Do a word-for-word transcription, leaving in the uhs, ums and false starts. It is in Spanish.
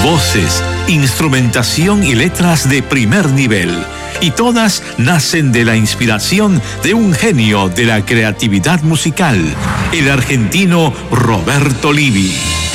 Voces, instrumentación y letras de primer nivel. Y todas nacen de la inspiración de un genio de la creatividad musical, el argentino Roberto Livi.